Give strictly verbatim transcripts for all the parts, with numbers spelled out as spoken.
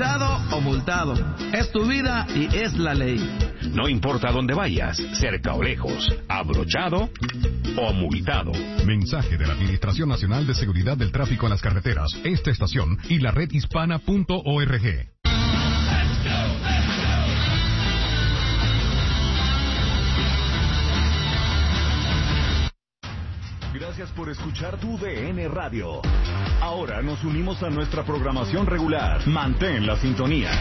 abrochado o multado. Es tu vida y es la ley. No importa dónde vayas, cerca o lejos, abrochado o multado. Mensaje de la Administración Nacional de Seguridad del Tráfico en las Carreteras, esta estación y la red hispana punto org. Gracias por escuchar tu D N Radio. Ahora nos unimos a nuestra programación regular. Mantén la sintonía.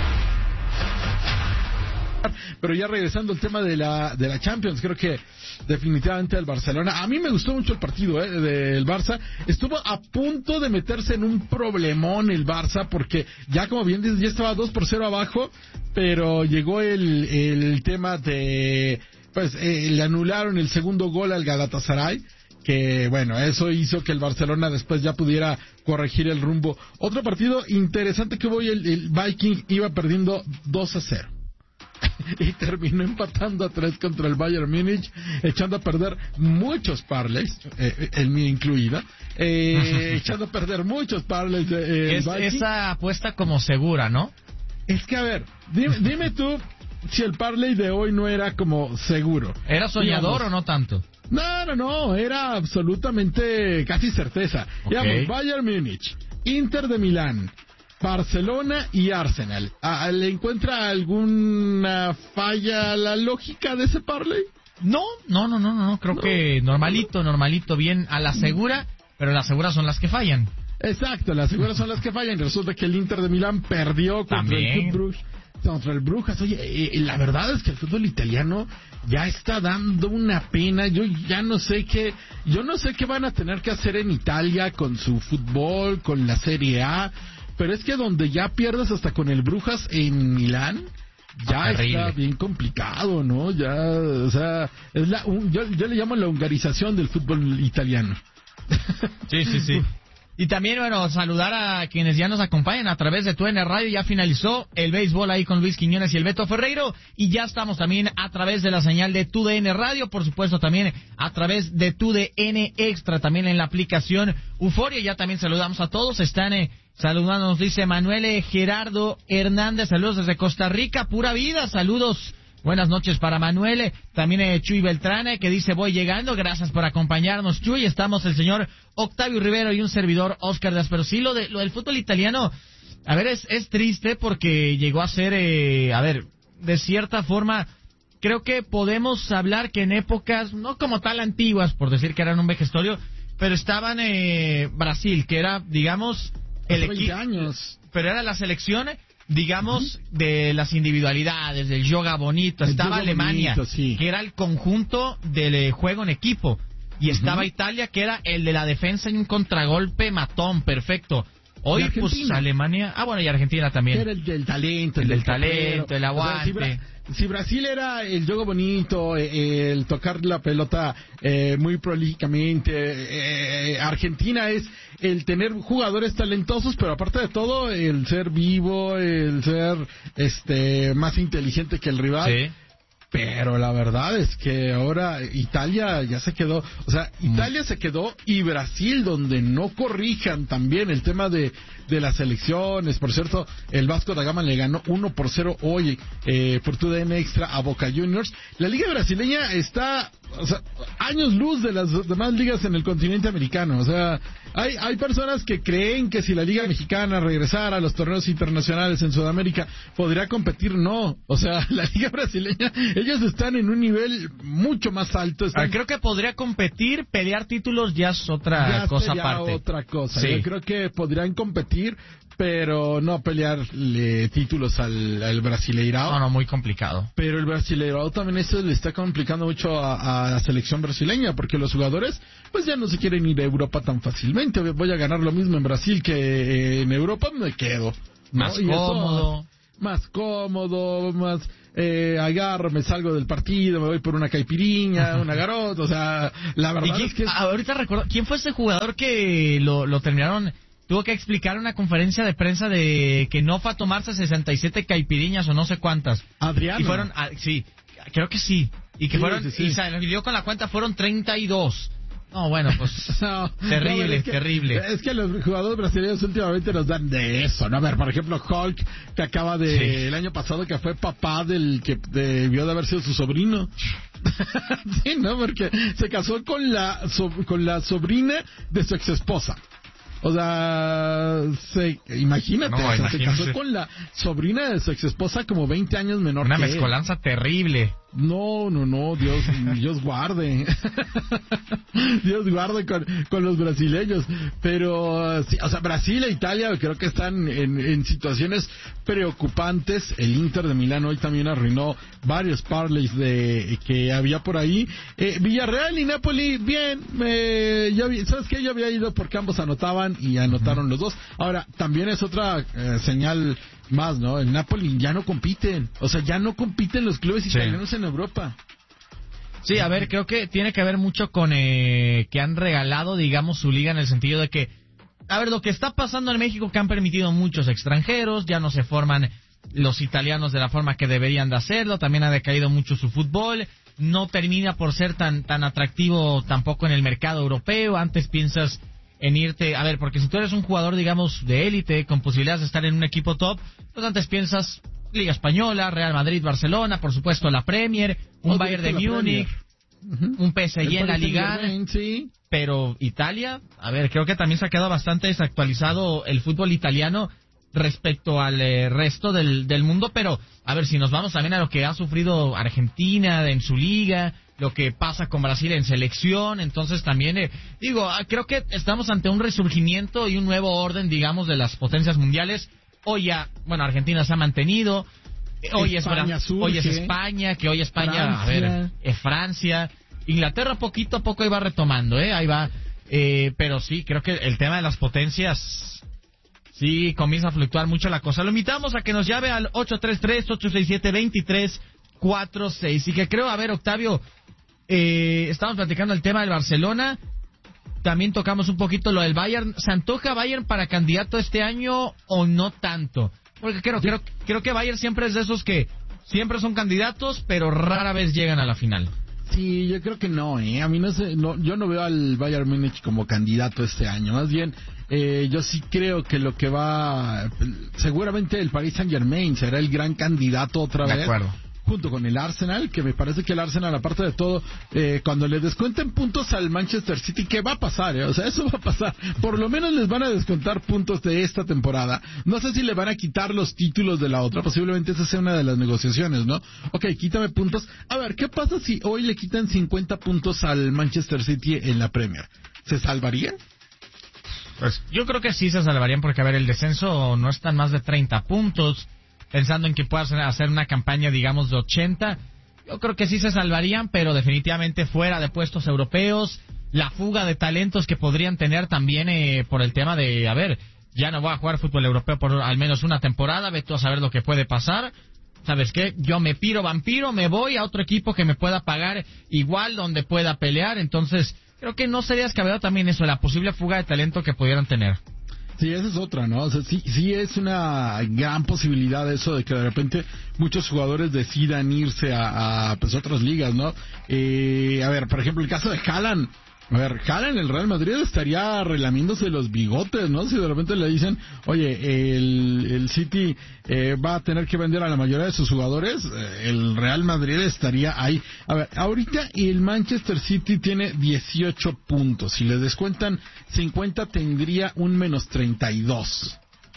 Pero ya regresando al tema de la de la Champions, creo que definitivamente el Barcelona, a mí me gustó mucho el partido eh, del Barça, estuvo a punto de meterse en un problemón el Barça, porque ya como bien dices, ya estaba dos por cero abajo, pero llegó el, el tema de, pues eh, le anularon el segundo gol al Galatasaray, que bueno, eso hizo que el Barcelona después ya pudiera corregir el rumbo. Otro partido interesante que hubo, el, el Viking iba perdiendo dos a cero. Y terminó empatando a tres contra el Bayern Múnich, echando a perder muchos parlays, eh, el mío incluida, eh, echando a perder muchos parlays. Eh, es, esa apuesta como segura, ¿no? Es que, a ver, dime, dime tú si el parlay de hoy no era como seguro. ¿Era soñador Digamos, o no tanto? No, no, no, era absolutamente casi certeza. Okay. Digamos, Bayern Múnich, Inter de Milán, Barcelona y Arsenal. ¿A, ¿Le encuentra alguna falla a la lógica de ese parlay? No, no, no, no, no. Creo no. que normalito, normalito, bien a la segura, pero las seguras son las que fallan. Exacto, las seguras son las que fallan. Resulta que el Inter de Milán perdió contra También. el Club Bruges, contra el Brujas. Oye, eh, la verdad es que el fútbol italiano ya está dando una pena. Yo ya no sé qué, yo no sé qué van a tener que hacer en Italia con su fútbol, con la Serie A. Pero es que donde ya pierdes hasta con el Brujas en Milán, ya ah, está bien complicado, ¿no? Ya, o sea, es la, un, yo, yo le llamo la hungarización del fútbol italiano. Sí, sí, sí. Y también, bueno, saludar a quienes ya nos acompañan a través de Tu D N Radio. Ya finalizó el béisbol ahí con Luis Quiñones y el Beto Ferreiro. Y ya estamos también a través de la señal de Tu D N Radio. Por supuesto, también a través de Tu D N Extra, también en la aplicación Euforia. Ya también saludamos a todos. Están eh, saludando, nos dice Manuel eh, Gerardo Hernández. Saludos desde Costa Rica. Pura vida. Saludos. Buenas noches para Manuel, también eh, Chuy Beltrán, que dice voy llegando, gracias por acompañarnos Chuy, estamos el señor Octavio Rivero y un servidor Oscar Díaz, pero sí lo, de, lo del fútbol italiano, a ver, es, es triste porque llegó a ser, eh, a ver, de cierta forma, creo que podemos hablar que en épocas, no como tal antiguas, por decir que eran un vejestorio, pero estaban eh, Brasil, que era, digamos, el equipo, pero era la selección, digamos, uh-huh. de las individualidades, del yoga bonito. El estaba Alemania, bonito, sí. que era el conjunto del eh, juego en equipo. Y uh-huh. estaba Italia, que era el de la defensa y un contragolpe matón, perfecto. Hoy, pues, Alemania... Ah, bueno, y Argentina también. Era el del talento. El, el del talento, el aguante. O sea, si, Bra- si Brasil era el juego bonito, eh, el tocar la pelota eh, muy prolíficamente, eh, Argentina es el tener jugadores talentosos, pero aparte de todo, el ser vivo, el ser este más inteligente que el rival. Sí. Pero la verdad es que ahora Italia ya se quedó, o sea, Italia mm. se quedó y Brasil, donde no corrijan también el tema de, de las elecciones. Por cierto, el Vasco da Gama le ganó uno por cero hoy eh, por Tu D N Extra a Boca Juniors. La liga brasileña está, o sea, años luz de las demás ligas en el continente americano. O sea, hay, hay personas que creen que si la liga mexicana regresara a los torneos internacionales en Sudamérica podría competir. No, o sea, la liga brasileña, ellos están en un nivel mucho más alto. Están... Ah, creo que podría competir, pelear títulos ya es otra ya cosa aparte. otra cosa. Sí. Yo creo que podrían competir, pero no pelearle títulos al, al Brasileirao. No, no, muy complicado. Pero el Brasileirao también eso le está complicando mucho a, a la selección brasileña, porque los jugadores pues ya no se quieren ir a Europa tan fácilmente. Voy a ganar lo mismo en Brasil que eh, en Europa, me quedo, ¿no? Más y cómodo. Eso, más cómodo, más... Eh, agarro, me salgo del partido, me voy por una caipiriña, una garota, o sea, la verdad quién, es que... Ahorita recuerdo, ¿quién fue ese jugador que lo, lo terminaron, tuvo que explicar en una conferencia de prensa de que no fue a tomarse sesenta y siete caipiriñas o no sé cuántas? Adriano. Y fueron, ah, sí, creo que sí, y que sí, fueron, sí, sí. y se dio con la cuenta, fueron treinta y dos. No, bueno, pues no, terrible, no, es que, terrible. Es que los jugadores brasileños últimamente nos dan de eso, ¿no? A ver, por ejemplo, Hulk, que acaba de, sí. el año pasado, que fue papá del que debió de haber sido su sobrino. Sí, ¿no? Porque se casó con la, so, con la sobrina de su exesposa. O sea, se, imagínate, no, o sea, se casó imagínese. con la sobrina de su exesposa como veinte años menor Una que él. mezcolanza terrible. No, no, no, Dios, Dios guarde. Dios guarde con, con los brasileños. Pero, sí, o sea, Brasil e Italia creo que están en, en situaciones preocupantes. El Inter de Milán hoy también arruinó varios parlays de que había por ahí. Eh, Villarreal y Napoli, bien. Eh, yo, ¿sabes qué? Yo había ido porque ambos anotaban y anotaron los dos. Ahora, también es otra eh, señal más, ¿no? El Napoli ya no compiten. O sea, ya no compiten los clubes sí. italianos en Europa. Sí, a ver, creo que tiene que ver mucho con eh, que han regalado, digamos, su liga en el sentido de que, a ver, lo que está pasando en México, que han permitido muchos extranjeros, ya no se forman los italianos de la forma que deberían de hacerlo, también ha decaído mucho su fútbol, no termina por ser tan tan atractivo tampoco en el mercado europeo. Antes piensas en irte, a ver, porque si tú eres un jugador, digamos, de élite, con posibilidades de estar en un equipo top, pues antes piensas Liga Española, Real Madrid, Barcelona, por supuesto la Premier, un O Bayern de Múnich, uh-huh. un P S G en la Liga, sí. Pero Italia, a ver, creo que también se ha quedado bastante desactualizado el fútbol italiano respecto al eh, resto del, del mundo, pero a ver, si nos vamos también a lo que ha sufrido Argentina en su liga, lo que pasa con Brasil en selección, entonces también, eh, digo, creo que estamos ante un resurgimiento y un nuevo orden, digamos, de las potencias mundiales. Hoy ya, bueno, Argentina se ha mantenido, hoy, España es, surge, hoy es España, que hoy España, Francia. a ver, es Francia, Inglaterra poquito a poco ahí va retomando, ¿eh? Ahí va, eh, pero sí, creo que el tema de las potencias, sí, comienza a fluctuar mucho la cosa. Lo invitamos a que nos llame al ocho tres tres, ocho seis siete, dos tres cuatro seis, y que creo, a ver, Octavio, eh, estamos platicando el tema del Barcelona, también tocamos un poquito lo del Bayern. ¿Se antoja Bayern para candidato este año o no tanto? Porque creo, creo, creo que Bayern siempre es de esos que siempre son candidatos, pero rara vez llegan a la final. Sí, yo creo que no, ¿eh? A mí no sé, no, yo no veo al Bayern Múnich como candidato este año. Más bien, eh, yo sí creo que lo que va, seguramente el Paris Saint-Germain será el gran candidato otra vez. De acuerdo. Junto con el Arsenal, que me parece que el Arsenal, aparte de todo, eh, cuando le descuenten puntos al Manchester City, ¿qué va a pasar? Eh? O sea, eso va a pasar. Por lo menos les van a descontar puntos de esta temporada. No sé si le van a quitar los títulos de la otra. Posiblemente esa sea una de las negociaciones, ¿no? Ok, quítame puntos. A ver, ¿qué pasa si hoy le quitan cincuenta puntos al Manchester City en la Premier? ¿Se salvarían? Pues yo creo que sí se salvarían porque, a ver, el descenso no está en más de treinta puntos. Pensando en que puedas hacer una campaña, digamos, de ochenta, yo creo que sí se salvarían, pero definitivamente fuera de puestos europeos, la fuga de talentos que podrían tener también eh, por el tema de, a ver, ya no voy a jugar fútbol europeo por al menos una temporada, ve tú a saber lo que puede pasar. ¿Sabes qué? Yo me piro vampiro, me voy a otro equipo que me pueda pagar igual, donde pueda pelear, entonces creo que no sería descabellado también eso, la posible fuga de talento que pudieran tener. Sí, esa es otra, ¿no? O sea, sí, sí es una gran posibilidad eso de que de repente muchos jugadores decidan irse a, a pues, otras ligas, ¿no? Eh, a ver, por ejemplo, el caso de Haaland. A ver, Haaland, el Real Madrid estaría relamiéndose los bigotes, ¿no? Si de repente le dicen, oye, el, el City eh, va a tener que vender a la mayoría de sus jugadores, eh, el Real Madrid estaría ahí. A ver, ahorita el Manchester City tiene dieciocho puntos. Si le descuentan cincuenta, tendría un menos treinta y dos.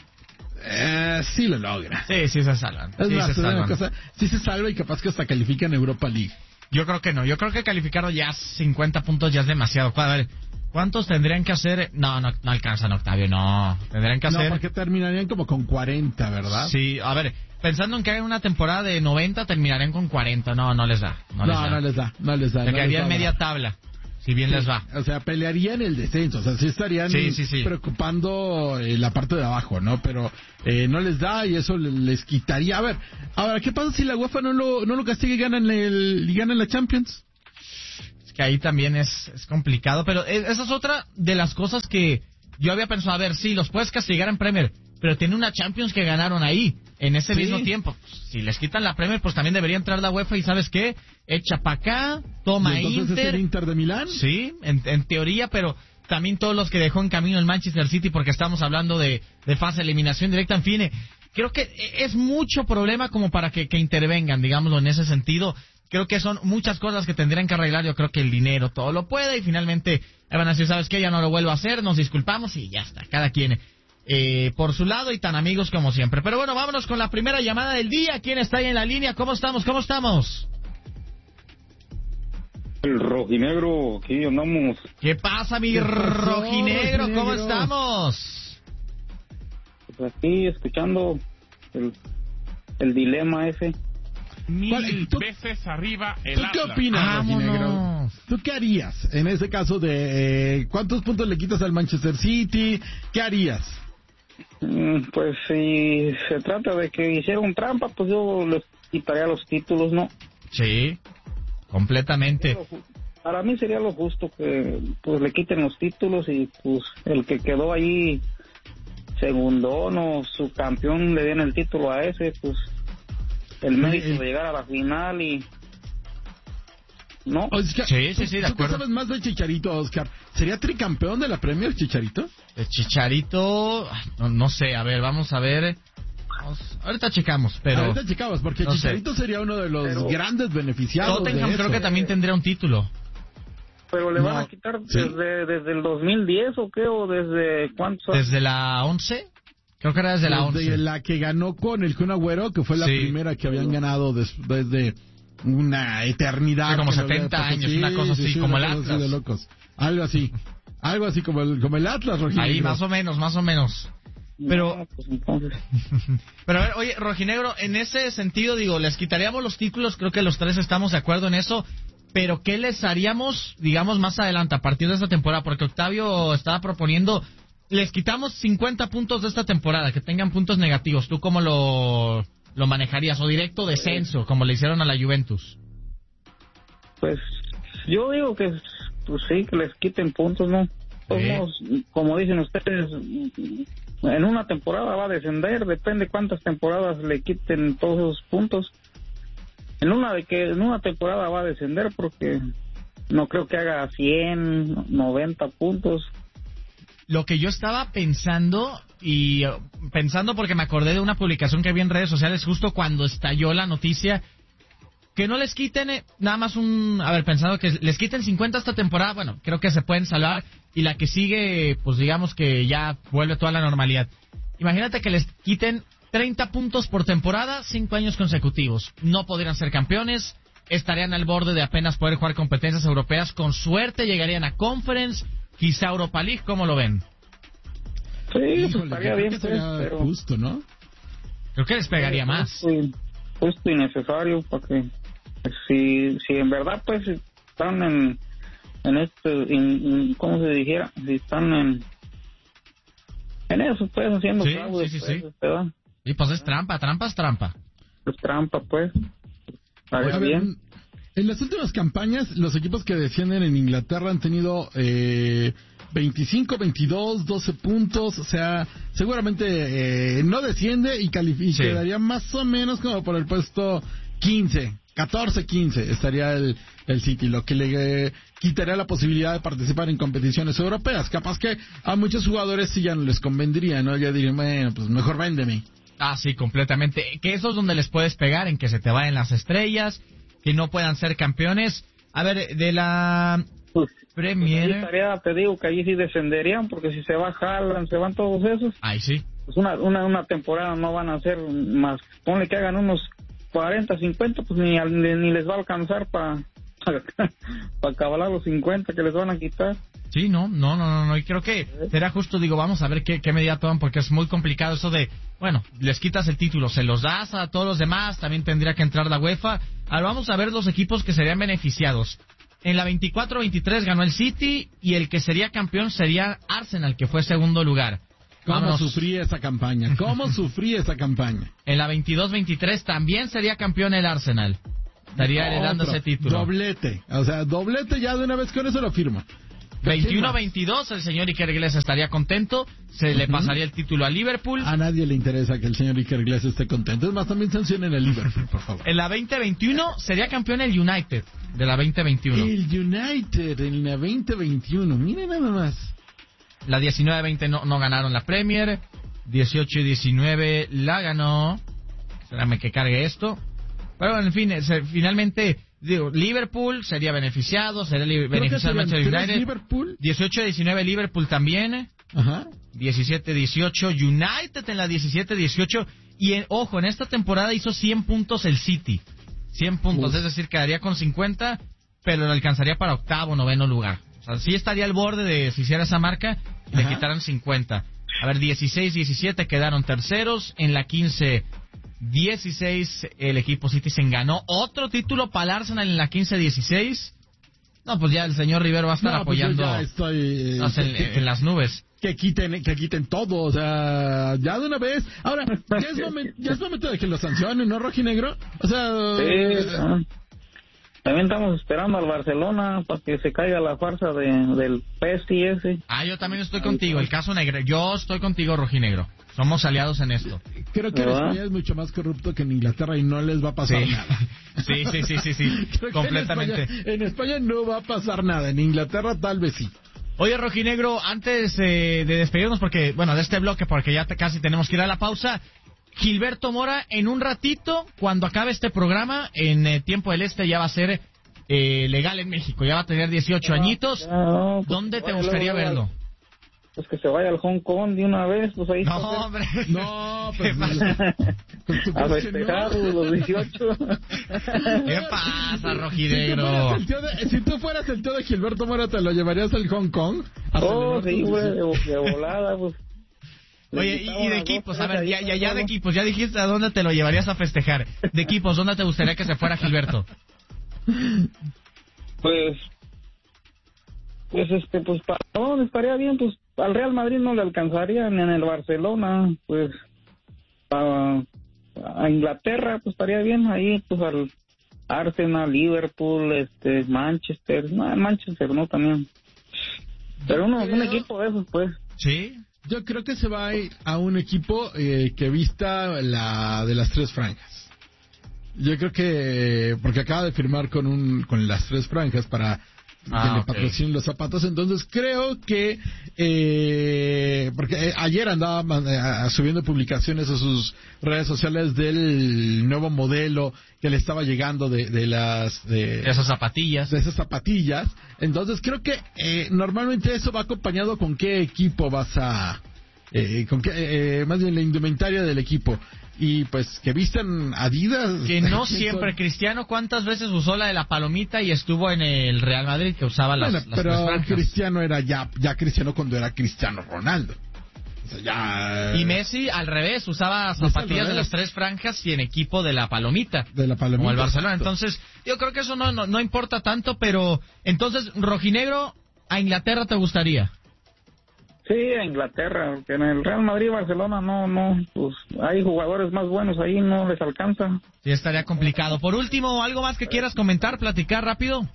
Eh, sí lo logra. Sí, sí se salvan. Es sí más, se salvan. una cosa, sí se salva y capaz que hasta califica en Europa League. Yo creo que no, yo creo que calificar ya cincuenta puntos ya es demasiado. A ver, ¿cuántos tendrían que hacer? No, no, no alcanzan, Octavio, no. Tendrían que hacer... No, porque terminarían como con cuarenta, ¿verdad? Sí, a ver, pensando en que hay una temporada de noventa, terminarían con cuarenta. No, no les da. No, no, les da. no les da, no les da. Se no quedarían les da, media no. tabla, si bien Sí, les va. O sea, pelearían el descenso, o sea, sí estarían Sí, sí, sí. preocupando eh, la parte de abajo, ¿no? Pero eh, no les da y eso les quitaría. A ver, ahora, ¿qué pasa si la UEFA no lo, no lo castiga y ganan, el, y ganan la Champions? Que ahí también es, es complicado, pero esa es otra de las cosas que yo había pensado, a ver, sí, los puedes castigar en Premier, pero tiene una Champions que ganaron ahí, en ese Sí. mismo tiempo. Si les quitan la Premier, pues también debería entrar la UEFA y ¿sabes qué? Echa para acá, toma ¿Y entonces Inter. es el Inter de Milán? Sí, en, en teoría, pero también todos los que dejó en camino el Manchester City, porque estamos hablando de, de fase de eliminación directa, en fin, eh, creo que es mucho problema como para que, que intervengan, digámoslo, en ese sentido. Creo que son muchas cosas que tendrían que arreglar. Yo creo que el dinero todo lo puede y finalmente van a decir, ¿sabes qué? Ya no lo vuelvo a hacer, nos disculpamos y ya está. Cada quien eh, por su lado y tan amigos como siempre. Pero bueno, vámonos con la primera llamada del día. ¿Quién está ahí en la línea? ¿Cómo estamos? ¿Cómo estamos? El rojinegro, aquí andamos. ¿Qué pasa, mi ¿Qué pasó, rojinegro? ¿Cómo rojinegro? estamos? Pues aquí escuchando el, el dilema ese. ¿Cuál- Mil tú- veces arriba el ¿Tú qué Atlas. opinas, Rojinegro? Vámonos. ¿Tú qué harías en ese caso de eh, cuántos puntos le quitas al Manchester City? ¿Qué harías? Mm, Pues si se trata de que hicieron trampa, pues yo les quitaría los títulos, ¿no? Sí, completamente. Para mí sería lo justo que pues le quiten los títulos y pues el que quedó ahí segundón o subcampeón le den el título a ese, pues el mérito el- de llegar a la final y... ¿No? Oscar, Sí, sí, ¿tú- sí, de ¿Tú qué acuerdo. sabes más de Chicharito, Oscar? ¿Sería tricampeón de la Premier, Chicharito? El Chicharito, ay, no, no sé, a ver, vamos a ver. Vamos- ahorita checamos, pero Ahorita checamos, porque no sé. Chicharito sería uno de los Pero- grandes beneficiados Tottenham de creo eso. que también tendría un título. Pero le van No. a quitar Sí. desde, desde el dos mil diez o qué, o desde cuántos años. ¿Desde la once? Creo que era desde la Desde once. la que ganó con el Kun Agüero, que fue la Sí. primera que habían ganado después de una eternidad. Sí, como que no había setenta pasado. años, Sí, una cosa sí, así, sí, como una el cosa así Atlas. de locos. Algo así. Algo así como el, como el Atlas, Rojinegro. Ahí más o menos, más o menos. Pero, No, pues entonces, pero a ver, oye, Rojinegro, en ese sentido, digo, les quitaríamos los títulos, creo que los tres estamos de acuerdo en eso, pero ¿qué les haríamos, digamos, más adelante, a partir de esta temporada? Porque Octavio estaba proponiendo, les quitamos cincuenta puntos de esta temporada, que tengan puntos negativos. ¿Tú cómo lo, lo manejarías? ¿O directo descenso, como le hicieron a la Juventus? pues yo digo que pues sí, que les quiten puntos, ¿no? Todos Sí. modos, como dicen ustedes, en una temporada va a descender, depende cuántas temporadas le quiten todos esos puntos. En una de que en una temporada va a descender porque no creo que haga cien, noventa puntos. Lo que yo estaba pensando, y eh, pensando porque me acordé de una publicación que vi en redes sociales justo cuando estalló la noticia, que no les quiten eh, nada más un... A ver, pensando que les quiten cincuenta esta temporada, bueno, creo que se pueden salvar, y la que sigue, pues digamos que ya vuelve toda la normalidad. Imagínate que les quiten treinta puntos por temporada, cinco años consecutivos. No podrían ser campeones, estarían al borde de apenas poder jugar competencias europeas, con suerte llegarían a Conference, quizá Europa League, ¿cómo lo ven? Sí, pues Híjole, estaría yo creo bien, que pues, sería pero... justo, ¿no? Creo que les pegaría más. Justo, justo y necesario para que si si en verdad pues están en en este en, en- ¿cómo se dijera? Si están en en eso pues haciendo Sí, fraude, sí, sí, pues, sí. ¿verdad? Y pues es trampa, trampa es trampa. Pues trampa pues. Estaría A ver, bien. en las últimas campañas, los equipos que descienden en Inglaterra han tenido eh, veinticinco, veintidós, doce puntos. O sea, seguramente eh, no desciende y, califi- y Sí. quedaría más o menos como por el puesto quince, catorce, quince. Estaría el, el City, lo que le eh, quitaría la posibilidad de participar en competiciones europeas. Capaz que a muchos jugadores sí ya no les convendría, ¿no? Ya dirían, bueno, pues mejor véndeme. Ah, sí, completamente. Que eso es donde les puedes pegar, en que se te vayan las estrellas, que no puedan ser campeones. A ver, de la Pues, ahí Premier... estaría, te digo que allí sí descenderían porque si se va Haaland, se van todos esos, Ay, sí. pues una una una temporada no van a hacer más, ponle que hagan unos cuarenta, cincuenta, pues ni al- ni, ni les va a alcanzar para para acabar los cincuenta que les van a quitar. Sí, no, no, no, no, no, y creo que será justo, digo, vamos a ver qué, qué medida toman, porque es muy complicado eso de, bueno, les quitas el título, se los das a todos los demás, también tendría que entrar la UEFA. Ahora vamos a ver los equipos que serían beneficiados. En la veinticuatro veintitrés ganó el City, y el que sería campeón sería Arsenal, que fue segundo lugar. ¿Cómo Vámonos. sufrí esa campaña? ¿Cómo sufrí esa campaña? En la veintidós veintitrés también sería campeón el Arsenal. Estaría heredando Otro, ese título. Doblete. O sea, doblete ya de una vez con eso lo firma. veintiuno veintidós, el señor Iker Iglesias estaría contento, se uh-huh. le pasaría el título a Liverpool. A nadie le interesa que el señor Iker Iglesias esté contento. Es más, también sancionen el Liverpool, por favor. En la veinte veintiuno sería campeón el United, de la veinte veintiuno. El United en la veinte veintiuno, miren nada más. La diecinueve veinte no, no ganaron la Premier, dieciocho y diecinueve la ganó. Espérame que cargue esto. Pero en fin, se, finalmente, digo, Liverpool sería beneficiado, sería li- beneficiado el Manchester United. Liverpool. dieciocho diecinueve Liverpool también. Ajá. diecisiete dieciocho United en la diecisiete dieciocho. Y en, ojo, en esta temporada hizo cien puntos el City. cien puntos, Uf. es decir, quedaría con cincuenta, pero le alcanzaría para octavo, noveno lugar. O sea, sí estaría al borde de si hiciera esa marca, Ajá. le quitaran cincuenta. A ver, dieciséis diecisiete quedaron terceros. En la quince dieciséis el equipo Citizen ganó otro título para el Arsenal en la quince dieciséis. No, pues ya el señor Rivero va a estar no, apoyando pues ya estoy, eh, en, que, en las nubes. Que quiten, que quiten todo, o sea, ya de una vez. Ahora, ya es, momen, ya es momento de que lo sancionen, ¿no, rojinegro? O sea... Sí, no. También estamos esperando al Barcelona para que se caiga la farsa de, del P S S. Ah, yo también estoy contigo, el caso negro. Yo estoy contigo, rojinegro. Somos aliados en esto. Creo que en España es mucho más corrupto que en Inglaterra y no les va a pasar sí. nada. Sí, sí, sí, sí, sí. Completamente. En España, en España no va a pasar nada, en Inglaterra tal vez sí. Oye, rojinegro, antes eh, de despedirnos, porque, bueno, de este bloque, porque ya te, casi tenemos que ir a la pausa, Gilberto Mora, en un ratito, cuando acabe este programa, en eh, Tiempo del Este ya va a ser eh, legal en México, ya va a tener dieciocho no, añitos. No, pues, ¿dónde te gustaría luego, verlo? Pues que se vaya al Hong Kong de una vez, pues ahí. No, hombre. No, pues. A festejar no? los dieciocho. ¿Qué pasa, rojinegro? Si, si, si tú fueras el tío de Gilberto Mora, ¿te lo llevarías al Hong Kong? Oh, sí, güey, de, de volada, pues. Oye, y, y de equipos, a ver, ya, ya, ya de equipos, ya dijiste a dónde te lo llevarías a festejar. De equipos, ¿dónde te gustaría que se fuera Gilberto? Pues, pues este, pues para dónde estaría bien, pues al Real Madrid no le alcanzaría, ni en el Barcelona, pues a, a Inglaterra, pues estaría bien ahí, pues al Arsenal, Liverpool, este, Manchester, no, Manchester no también, pero uno, un equipo de esos, pues. Sí. Yo creo que se va a ir a un equipo eh, que vista la de las tres franjas. Yo creo que porque acaba de firmar con un con las tres franjas para ah, que le okay. patrocinen los zapatos, entonces creo que eh, porque eh, ayer andaba eh, subiendo publicaciones a sus redes sociales del nuevo modelo que le estaba llegando de, de las de, de esas zapatillas de esas zapatillas. Entonces creo que eh, normalmente eso va acompañado con qué equipo vas a eh, con qué eh, más bien la indumentaria del equipo. Y pues que vistan Adidas. Que no siempre. Cristiano, ¿cuántas veces usó la de la palomita y estuvo en el Real Madrid que usaba las, bueno, las pero franjas? Cristiano era ya, ya Cristiano cuando era Cristiano Ronaldo. O sea, ya... Y Messi al revés, usaba zapatillas de las tres franjas y en equipo de la palomita. De la palomita. Como el Barcelona. Exacto. Entonces, yo creo que eso no, no, no importa tanto, pero entonces, rojinegro, ¿a Inglaterra te gustaría? Sí, a Inglaterra, porque en el Real Madrid y Barcelona no, no, pues hay jugadores más buenos ahí, no les alcanza. Sí, estaría complicado. Por último, ¿algo más que quieras comentar, platicar rápido?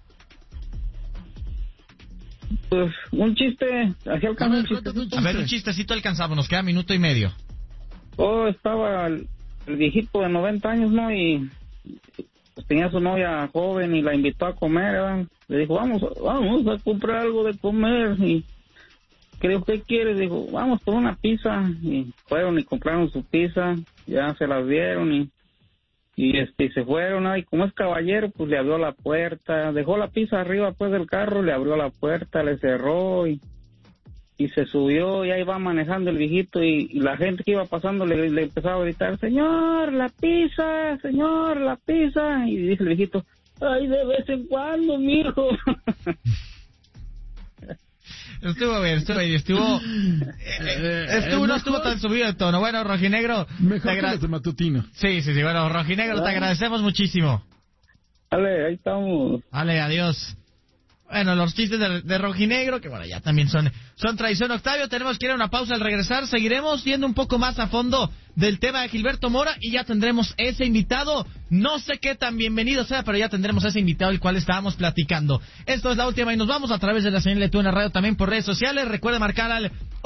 Pues un chiste, así alcanza un chiste. A ver, un chistecito alcanzamos, nos queda minuto y medio. Oh, estaba el, el viejito de noventa años, ¿no? Y pues tenía su novia joven y la invitó a comer, ¿verdad? Le dijo, vamos, vamos a comprar algo de comer y... Creo que quieres, dijo, vamos por una pizza, y fueron y compraron su pizza, ya se las dieron y y este y se fueron, ¿no? Y como es caballero, pues le abrió la puerta, dejó la pizza arriba pues del carro, le abrió la puerta, le cerró y y se subió y ahí va manejando el viejito y, y la gente que iba pasando le, le empezaba a gritar, señor, la pizza, señor, la pizza, y dice el viejito, ay, de vez en cuando, mijo. Estuvo bien, estuvo bien, estuvo... Eh, estuvo, no estuvo tan subido de tono. Bueno, rojinegro... Mejor agra- que los de matutino. Sí, sí, sí. Bueno, rojinegro, te agradecemos muchísimo. Dale, ahí estamos. Dale, adiós. Bueno, los chistes de, de rojinegro, que bueno, ya también son, son tradición. Octavio, tenemos que ir a una pausa. Al regresar seguiremos yendo un poco más a fondo del tema de Gilberto Mora y ya tendremos ese invitado. No sé qué tan bienvenido sea, pero ya tendremos ese invitado el cual estábamos platicando. Esto es La Última y nos vamos a través de la señal de Tu N Radio, también por redes sociales. Recuerda marcar al